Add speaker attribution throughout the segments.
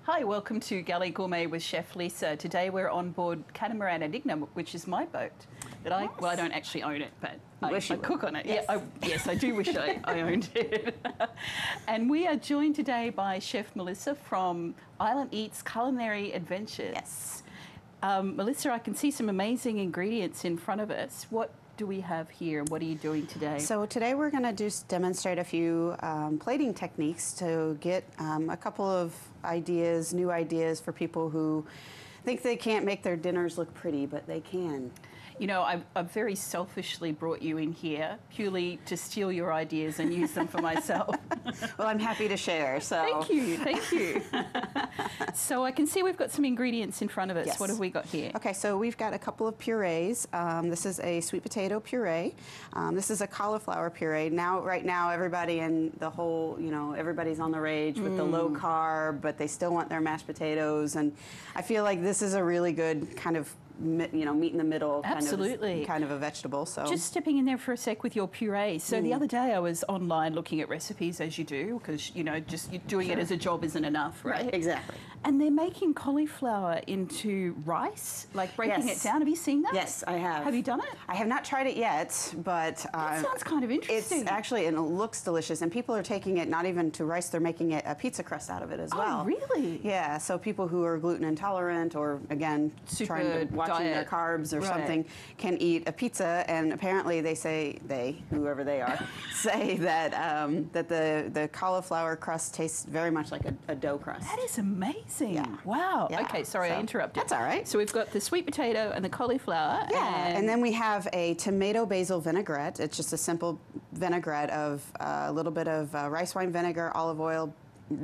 Speaker 1: Hi, welcome to Galley Gourmet with Chef Lisa. Today we're on board Catamaran Enigma, which is my boat. That I don't actually own it, but I cook on it.
Speaker 2: Yes.
Speaker 1: Yes, I do wish I owned it. And we are joined today by Chef Melissa from Island Eats Culinary Adventures.
Speaker 2: Yes.
Speaker 1: Melissa, I can see some amazing ingredients in front of us. What do we have here and what are you doing today?
Speaker 2: So today we're going to just demonstrate a few plating techniques to get a couple of ideas, new ideas for people who think they can't make their dinners look pretty, but they can.
Speaker 1: You know, I've very selfishly brought you in here purely to steal your ideas and use them for myself.
Speaker 2: Well, I'm happy to share. So
Speaker 1: Thank you. So I can see we've got some ingredients in front of us.
Speaker 2: Yes.
Speaker 1: What have we got here?
Speaker 2: Okay, so we've got a couple of purees. This is a sweet potato puree. This is a cauliflower puree. Right now, everybody in the whole, everybody's on the rage with the low carb, but they still want their mashed potatoes. And I feel like this is a really good kind of meet in the middle
Speaker 1: Absolutely.
Speaker 2: kind of a vegetable. So
Speaker 1: Just stepping in there for a sec with your puree. So the other day I was online looking at recipes, as you do, because just doing it as a job isn't enough, right?
Speaker 2: Exactly.
Speaker 1: And they're making cauliflower into rice, like breaking it down. Have you seen that?
Speaker 2: Yes, I have.
Speaker 1: Have you done it?
Speaker 2: I have not tried it yet, but
Speaker 1: That sounds kind of interesting.
Speaker 2: It's actually, and it looks delicious, and people are taking it not even to rice, they're making it a pizza crust out of it as well.
Speaker 1: Oh, really?
Speaker 2: Yeah, so people who are gluten intolerant or, again, watching their carbs or something can eat a pizza, and apparently whoever they are, say that that the cauliflower crust tastes very much like a dough crust.
Speaker 1: That is amazing.
Speaker 2: Yeah.
Speaker 1: Wow.
Speaker 2: Yeah.
Speaker 1: Okay, sorry, I interrupted.
Speaker 2: That's all right.
Speaker 1: So we've got the sweet potato and the cauliflower.
Speaker 2: Yeah, and then we have a tomato basil vinaigrette. It's just a simple vinaigrette of a little bit of rice wine vinegar, olive oil,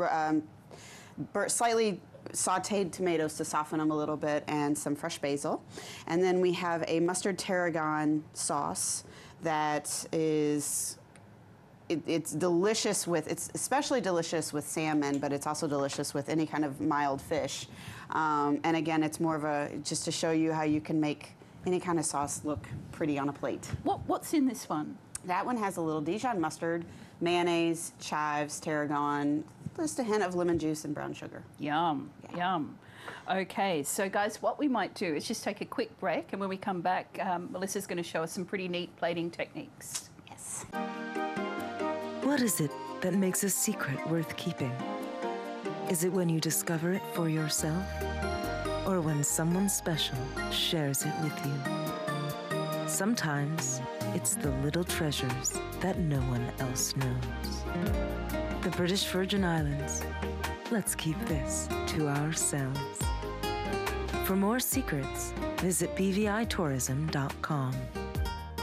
Speaker 2: slightly sautéed tomatoes to soften them a little bit, and some fresh basil. And then we have a mustard tarragon sauce that is... It's delicious it's especially delicious with salmon, but it's also delicious with any kind of mild fish. And again, it's more of just to show you how you can make any kind of sauce look pretty on a plate.
Speaker 1: What's in this one?
Speaker 2: That one has a little Dijon mustard, mayonnaise, chives, tarragon, just a hint of lemon juice and brown sugar.
Speaker 1: Yum, yum. Okay, so guys, what we might do is just take a quick break, and when we come back, Melissa's going to show us some pretty neat plating techniques.
Speaker 2: Yes.
Speaker 3: What is it that makes a secret worth keeping? Is it when you discover it for yourself? Or when someone special shares it with you? Sometimes it's the little treasures that no one else knows. The British Virgin Islands. Let's keep this to ourselves. For more secrets, visit bvitourism.com.